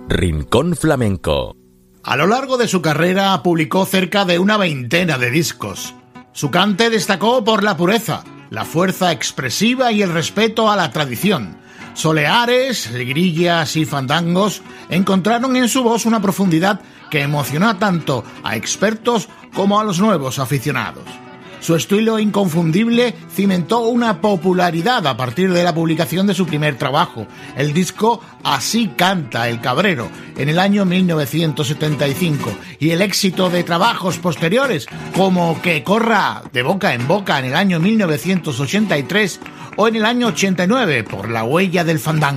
Rincón Flamenco. A lo largo de su carrera publicó cerca de una veintena de discos. Su cante destacó por la pureza, la fuerza expresiva y el respeto a la tradición. Soleares, grillas y fandangos encontraron en su voz una profundidad que emocionó tanto a expertos como a los nuevos aficionados. Su estilo inconfundible cimentó una popularidad a partir de la publicación de su primer trabajo, el disco Así canta el Cabrero, en el año 1975, y el éxito de trabajos posteriores, como Que corra de boca en boca en el año 1983 o en el año 89, Por la huella del fandango.